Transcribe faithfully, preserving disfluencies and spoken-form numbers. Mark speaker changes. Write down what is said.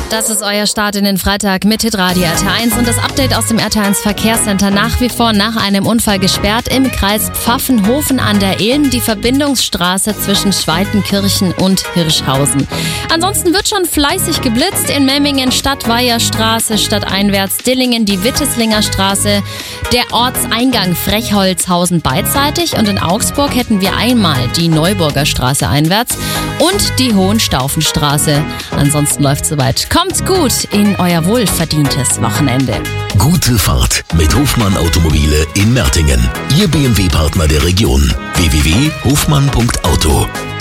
Speaker 1: Das ist euer Start in den Freitag mit Hitradio R T eins und das Update aus dem R T eins Verkehrscenter. Nach wie vor nach einem Unfall gesperrt im Kreis Pfaffenhofen an der Ilm, die Verbindungsstraße zwischen Schweitenkirchen und Hirschhausen. Ansonsten wird schon fleißig geblitzt in Memmingen, Stadtweiherstraße, stadteinwärts Dillingen, die Witteslinger Straße, der Ortseingang Frechholzhausen beidseitig und in Augsburg hätten wir einmal die Neuburger Straße einwärts und die Hohenstaufenstraße. Ansonsten läuft soweit. Kommt gut in euer wohlverdientes Wochenende.
Speaker 2: Gute Fahrt mit Hofmann Automobile in Mertingen. Ihr B M W-Partner der Region. w w w punkt hofmann punkt auto